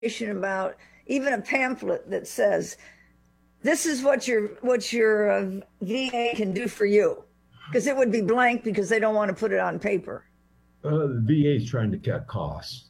about even a pamphlet that says, this is what your VA can do for you, because it would be blank because they don't want to put it on paper. The VA is trying to cut costs.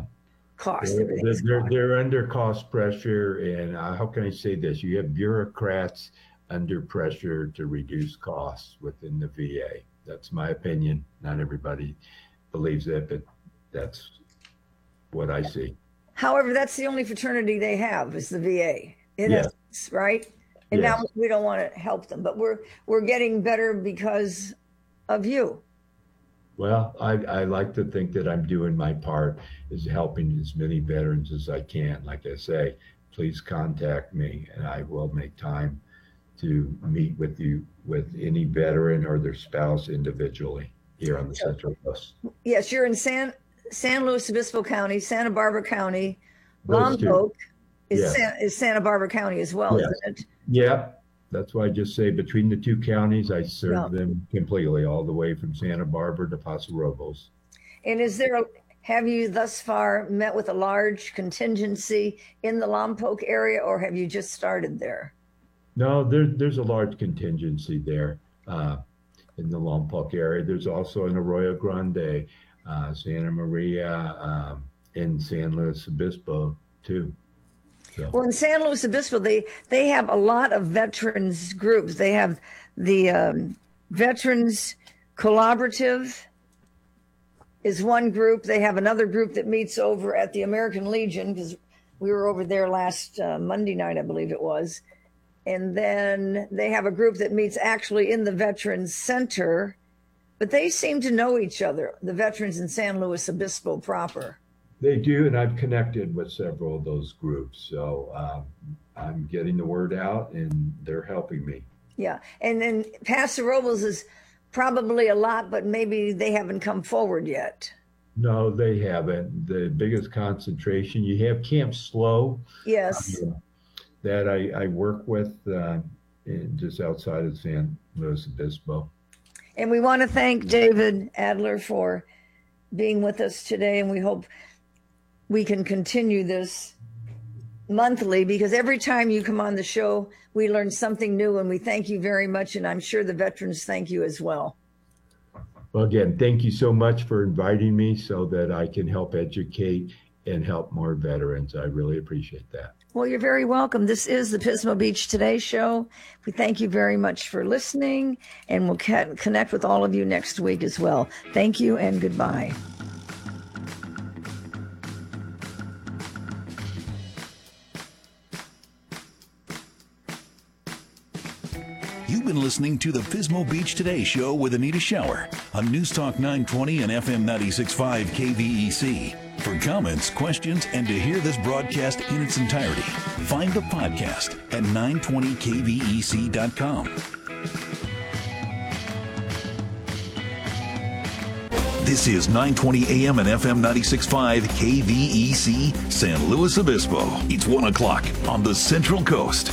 They're under cost pressure, and how can I say this? You have bureaucrats under pressure to reduce costs within the VA. That's my opinion. Not everybody believes it, but that's what I see. However, that's the only fraternity they have is the VA, essence, right? And now we don't want to help them, but we're getting better because of you. Well, I like to think that I'm doing my part, is helping as many veterans as I can. Like I say, please contact me, and I will make time to meet with you, with any veteran or their spouse individually here on the Central Coast. Yes, you're in San Luis Obispo County, Santa Barbara County, Lompoc is Santa Barbara County as well, isn't it? Yeah, that's why I just say between the two counties, I serve them completely, all the way from Santa Barbara to Paso Robles. And have you thus far met with a large contingency in the Lompoc area, or have you just started there? No, there's a large contingency there in the Lompoc area. There's also in Arroyo Grande, Santa Maria, and San Luis Obispo too. So. Well, in San Luis Obispo, they have a lot of veterans groups. They have the Veterans Collaborative is one group. They have another group that meets over at the American Legion, because we were over there last Monday night, I believe it was. And then they have a group that meets actually in the Veterans Center, but they seem to know each other, the veterans in San Luis Obispo proper. They do, and I've connected with several of those groups. So I'm getting the word out, and they're helping me. Yeah, and then Paso Robles is probably a lot, but maybe they haven't come forward yet. No, they haven't. The biggest concentration, you have Camp Slow. Yes. That I work with just outside of San Luis Obispo. And we want to thank David Adler for being with us today, and we hope we can continue this monthly, because every time you come on the show, we learn something new, and we thank you very much, and I'm sure the veterans thank you as well. Well, again, thank you so much for inviting me so that I can help educate and help more veterans. I really appreciate that. Well, you're very welcome. This is the Pismo Beach Today Show. We thank you very much for listening, and we'll connect with all of you next week as well. Thank you and goodbye. You've been listening to the Pismo Beach Today Show with Anita Shower on News Talk 920 and FM 96.5 KVEC. For comments, questions, and to hear this broadcast in its entirety, find the podcast at 920kvec.com. This is 920 AM and FM 96.5 KVEC, San Luis Obispo. It's 1 o'clock on the Central Coast.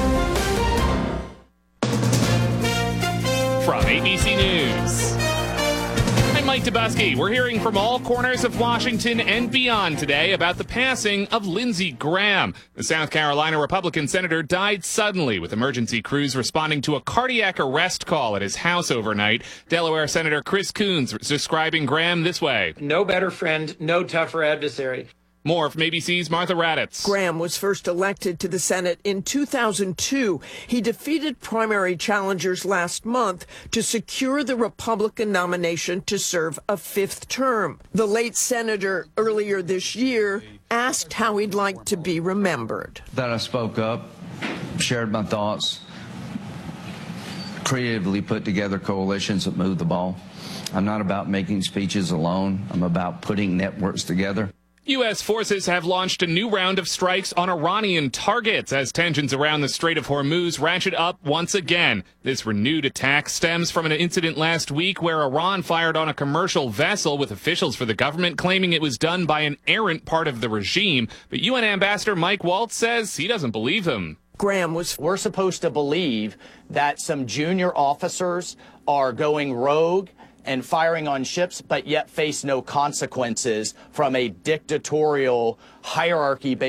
From ABC News, I'm Mike Dubusky. We're hearing from all corners of Washington and beyond today about the passing of Lindsey Graham. The South Carolina Republican senator died suddenly, with emergency crews responding to a cardiac arrest call at his house overnight. Delaware Senator Chris Coons describing Graham this way: "No better friend, no tougher adversary." More from ABC's Martha Raddatz. Graham was first elected to the Senate in 2002. He defeated primary challengers last month to secure the Republican nomination to serve a fifth term. The late senator earlier this year asked how he'd like to be remembered. That I spoke up, shared my thoughts, creatively put together coalitions that moved the ball. I'm not about making speeches alone. I'm about putting networks together. U.S. forces have launched a new round of strikes on Iranian targets as tensions around the Strait of Hormuz ratchet up once again. This renewed attack stems from an incident last week where Iran fired on a commercial vessel, with officials for the government claiming it was done by an errant part of the regime. But UN Ambassador Mike Waltz says he doesn't believe them. We're supposed to believe that some junior officers are going rogue, and firing on ships, but yet face no consequences from a dictatorial hierarchy